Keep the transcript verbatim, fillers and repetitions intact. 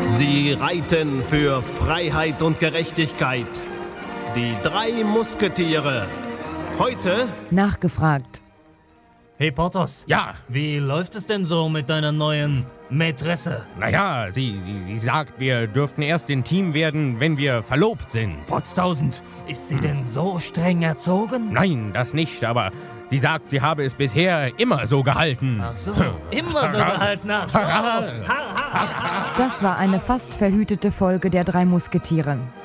Sie reiten für Freiheit und Gerechtigkeit. Die drei Musketiere. Heute Nachgefragt. Hey Porthos. Ja. Wie läuft es denn so mit deiner neuen Mätresse? Naja, sie, sie, sie sagt, wir dürften erst ein Team werden, wenn wir verlobt sind. Potztausend, ist sie hm. denn so streng erzogen? Nein, das nicht, aber sie sagt, sie habe es bisher immer so gehalten. Ach so, immer so gehalten. Ach so. Das war eine fast verhütete Folge der drei Musketiere.